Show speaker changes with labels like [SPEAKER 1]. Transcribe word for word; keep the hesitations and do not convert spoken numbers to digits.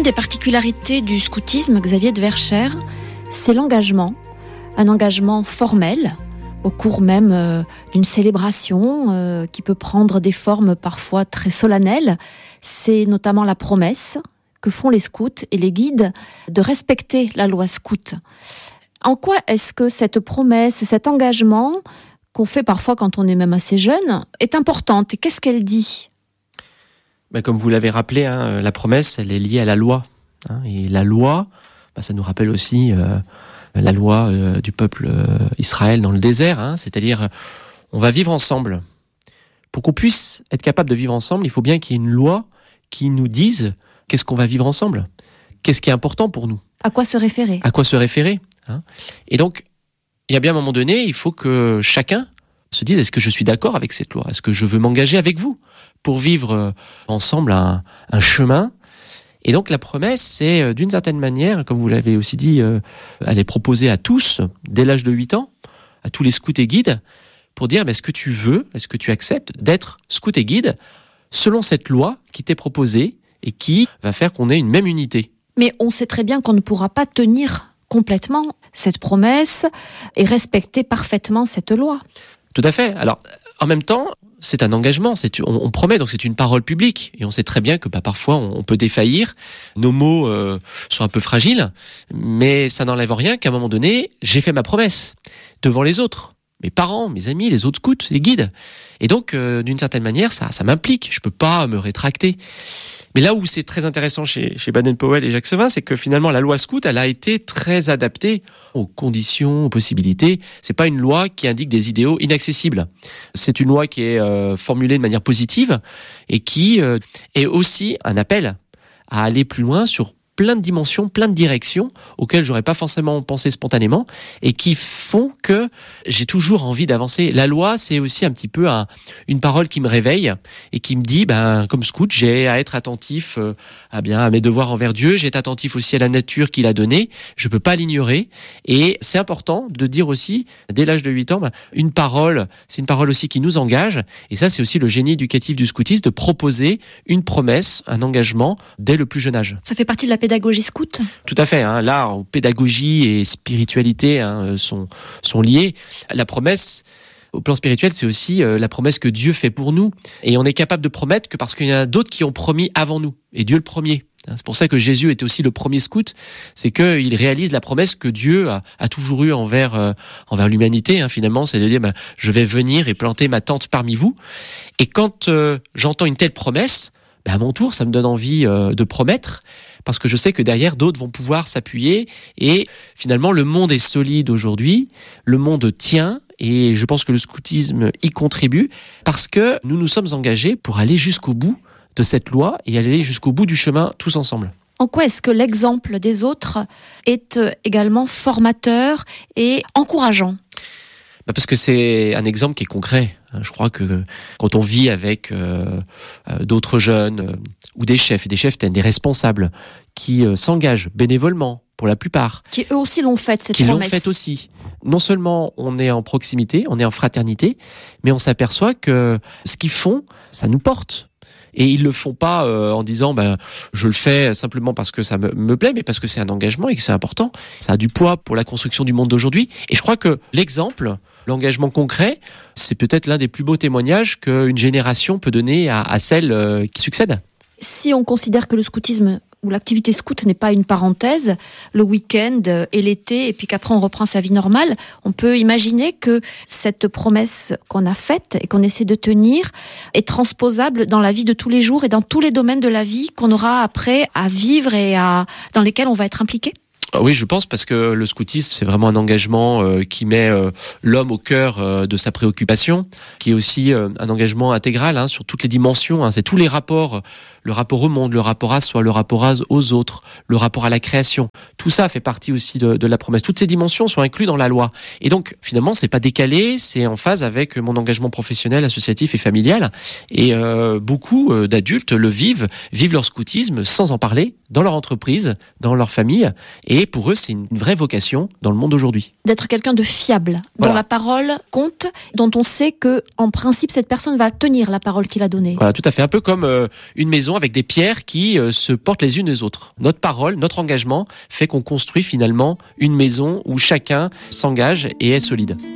[SPEAKER 1] des particularités du scoutisme, Xavier de Verschère, c'est l'engagement, un engagement formel, au cours même euh, d'une célébration euh, qui peut prendre des formes parfois très solennelles. C'est notamment la promesse que font les scouts et les guides de respecter la loi scout. En quoi est-ce que cette promesse, cet engagement qu'on fait parfois quand on est même assez jeune, est importante et qu'est-ce qu'elle dit ?
[SPEAKER 2] Ben, comme vous l'avez rappelé, hein, la promesse, elle est liée à la loi. Hein, et la loi, ben, ça nous rappelle aussi euh, la loi euh, du peuple euh, Israël dans le désert. Hein, c'est-à-dire, on va vivre ensemble. Pour qu'on puisse être capable de vivre ensemble, il faut bien qu'il y ait une loi qui nous dise qu'est-ce qu'on va vivre ensemble. Qu'est-ce qui est important pour nous ?
[SPEAKER 1] À quoi se référer ?
[SPEAKER 2] À quoi se référer ? hein, Et donc, il y a bien un moment donné, il faut que chacun se dise, est-ce que je suis d'accord avec cette loi ? Est-ce que je veux m'engager avec vous pour vivre ensemble un, un chemin ? Et donc la promesse, c'est d'une certaine manière, comme vous l'avez aussi dit, euh, elle est proposée à tous, dès l'âge de huit ans, à tous les scouts et guides, pour dire, est-ce que tu veux, est-ce que tu acceptes d'être scout et guide selon cette loi qui t'est proposée et qui va faire qu'on ait une même unité.
[SPEAKER 1] Mais on sait très bien qu'on ne pourra pas tenir complètement cette promesse et respecter parfaitement cette loi.
[SPEAKER 2] Tout à fait. Alors, en même temps, c'est un engagement, c'est, on, on promet, donc c'est une parole publique. Et on sait très bien que bah, parfois, on, on peut défaillir. Nos mots euh, sont un peu fragiles, mais ça n'enlève rien qu'à un moment donné, j'ai fait ma promesse devant les autres. Mes parents, mes amis, les autres scouts, les guides. Et donc, euh, d'une certaine manière, ça, ça m'implique. Je peux pas me rétracter. Mais là où c'est très intéressant chez, chez Baden-Powell et Jacques Sevin, c'est que finalement, la loi scout, elle a été très adaptée aux conditions, aux possibilités. C'est pas une loi qui indique des idéaux inaccessibles. C'est une loi qui est euh, formulée de manière positive et qui euh, est aussi un appel à aller plus loin sur plein de dimensions, plein de directions auxquelles j'aurais pas forcément pensé spontanément et qui font que j'ai toujours envie d'avancer. La loi, c'est aussi un petit peu un, une parole qui me réveille et qui me dit, ben, comme scout, j'ai à être attentif euh, à bien à mes devoirs envers Dieu, j'ai à être attentif aussi à la nature qu'il a donnée, je peux pas l'ignorer et c'est important de dire aussi, dès l'âge de huit ans, ben, une parole, c'est une parole aussi qui nous engage et ça, c'est aussi le génie éducatif du scoutisme de proposer une promesse, un engagement dès le plus jeune âge.
[SPEAKER 1] Ça fait partie de la pédagogie scout ?
[SPEAKER 2] Tout à fait. Hein, là, pédagogie et spiritualité hein, sont sont liées. La promesse, au plan spirituel, c'est aussi euh, la promesse que Dieu fait pour nous. Et on est capable de promettre que parce qu'il y en a d'autres qui ont promis avant nous. Et Dieu le premier. C'est pour ça que Jésus était aussi le premier scout. C'est qu'il réalise la promesse que Dieu a, a toujours eue envers euh, envers l'humanité. Hein, finalement, c'est de dire, ben, je vais venir et planter ma tente parmi vous. Et quand euh, j'entends une telle promesse, ben, à mon tour, ça me donne envie euh, de promettre. Parce que je sais que derrière, d'autres vont pouvoir s'appuyer. Et finalement, le monde est solide aujourd'hui. Le monde tient. Et je pense que le scoutisme y contribue. Parce que nous nous sommes engagés pour aller jusqu'au bout de cette loi et aller jusqu'au bout du chemin tous ensemble.
[SPEAKER 1] En quoi est-ce que l'exemple des autres est également formateur et encourageant ?
[SPEAKER 2] Bah parce que c'est un exemple qui est concret. Je crois que quand on vit avec euh, d'autres jeunes euh, ou des chefs et des chefs, des responsables qui euh, s'engagent bénévolement pour la plupart,
[SPEAKER 1] qui eux aussi l'ont fait cette
[SPEAKER 2] qui
[SPEAKER 1] promesse,
[SPEAKER 2] l'ont fait aussi. Non seulement on est en proximité, on est en fraternité, mais on s'aperçoit que ce qu'ils font, ça nous porte. Et ils le font pas euh, en disant ben je le fais simplement parce que ça me, me plaît, mais parce que c'est un engagement et que c'est important. Ça a du poids pour la construction du monde d'aujourd'hui. Et je crois que l'exemple, l'engagement concret, c'est peut-être l'un des plus beaux témoignages qu'une génération peut donner à, à celle euh, qui succède.
[SPEAKER 1] Si on considère que le scoutisme ou l'activité scout n'est pas une parenthèse, le week-end et l'été, et puis qu'après on reprend sa vie normale, on peut imaginer que cette promesse qu'on a faite et qu'on essaie de tenir est transposable dans la vie de tous les jours et dans tous les domaines de la vie qu'on aura après à vivre et à, dans lesquels on va être impliqué.
[SPEAKER 2] Oui, je pense, parce que le scoutisme, c'est vraiment un engagement euh, qui met euh, l'homme au cœur euh, de sa préoccupation, qui est aussi euh, un engagement intégral hein, sur toutes les dimensions. Hein, c'est tous les rapports, le rapport au monde, le rapport à soi, le rapport à, aux autres, le rapport à la création. Tout ça fait partie aussi de, de la promesse. Toutes ces dimensions sont incluses dans la loi. Et donc, finalement, c'est pas décalé, c'est en phase avec mon engagement professionnel, associatif et familial. Et euh, beaucoup euh, d'adultes le vivent, vivent leur scoutisme sans en parler, dans leur entreprise, dans leur famille. Et pour eux, c'est une vraie vocation dans le monde d'aujourd'hui. D'être
[SPEAKER 1] quelqu'un de fiable,
[SPEAKER 2] voilà.
[SPEAKER 1] dont la parole compte, dont on sait que, en principe, cette personne va tenir la parole qu'il a donnée.
[SPEAKER 2] Voilà, tout à fait. Un peu comme euh, une maison maison avec des pierres qui euh, se portent les unes les autres. Notre parole, notre engagement fait qu'on construit finalement une maison où chacun s'engage et est solide.